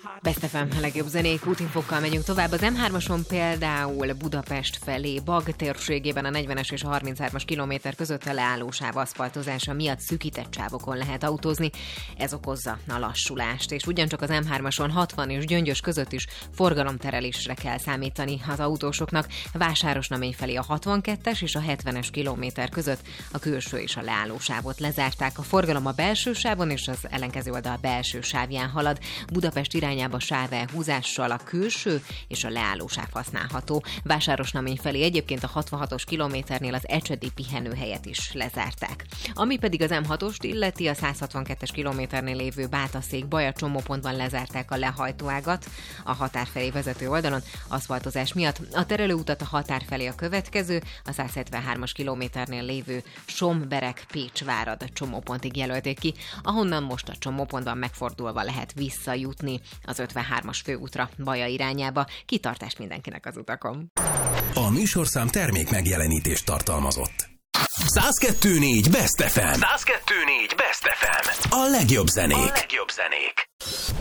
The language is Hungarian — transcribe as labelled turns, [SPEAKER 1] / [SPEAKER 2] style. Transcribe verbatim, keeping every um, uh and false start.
[SPEAKER 1] Best ef em, a legjobb zenék, útinfokkal megyünk tovább. Az em hármason például Budapest felé, Bagh térségében a negyvenes és a harminchármas kilométer között a leállósáv aszfaltozása miatt szűkített sávokon lehet autózni. Ez okozza a lassulást, és ugyancsak az em hármason hatvan és Gyöngyös között is forgalomterelésre kell számítani az autósoknak. Vásárosnamény felé a hatvankettes és a hetvenes kilométer között a külső és a leállósávot lezárták. A forgalom a belső sávon és az ellenkező oldal belső sávján halad. Budapest irányába sávelhúzással a külső és a leállósáv használható. Vásárosnamény felé egyébként a hatvanhatos kilométernél az ecsedi pihenőhelyet is lezárták. Ami pedig az em hatost illeti, a száz hatvankettes kilométernél lévő Bátaszék-Baja csomópontban lezárták a lehajtóágat a határ felé vezető oldalon aszfaltozás miatt. A terelőutat a határ felé a következő, a száz hetvenhármas kilométernél lévő Sombereg-Pécsvárad csomópontig jelölték ki, ahonnan most a csomópontban megfordulva lehet visszajutni az ötvenhármas főútra Baja irányába. Kitartást mindenkinek az utakon.
[SPEAKER 2] A műsorszám termék megjelenítést tartalmazott. száz kettő négy Best ef em. száz kettő négy Best ef em. A legjobb zenék. A legjobb zenék.